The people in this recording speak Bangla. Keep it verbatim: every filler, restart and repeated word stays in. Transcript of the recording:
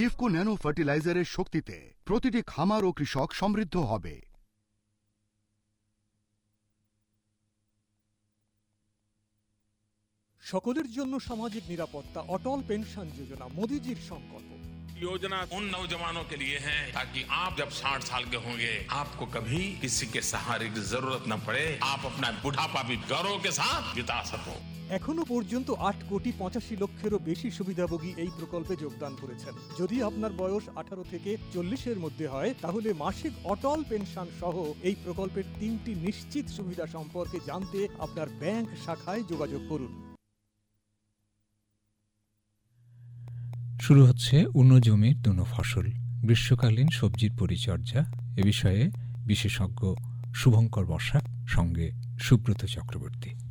ইফকো ন্যানো ফার্টিলাইজারের শক্তিতে প্রতিটি খামার ও কৃষক সমৃদ্ধ হবে। সকলের জন্য সামাজিক নিরাপত্তা, অটল পেনশন যোজনা মোদিজির সংকল্প। योजना उन नौजवानों के लिए है ताकि आप जब साठ साल के होंगे आपको कभी किसी के सहारे की जरूरत न पड़े, आप अपना बुढ़ापा भी गौरव के साथ बिता सको। এখনো পর্যন্ত আট কোটি পঁচাশি লক্ষেরও বেশি সুবিধাভোগী এই প্রকল্পে যোগদান করেছেন। যদি আপনার বয়স আঠারো থেকে চল্লিশের মধ্যে হয় তাহলে মাসিক অটল পেনশন সহ এই প্রকল্পের তিনটি নিশ্চিত সুবিধা সম্পর্কে জানতে আপনার ব্যাংক শাখায় যোগাযোগ করুন। শুরু হচ্ছে অন্য জমির দুনো ফসল, গ্রীষ্মকালীন সবজির পরিচর্যা। এ বিষয়ে বিশেষজ্ঞ শুভঙ্কর বসাক সঙ্গে সুব্রত চক্রবর্তী।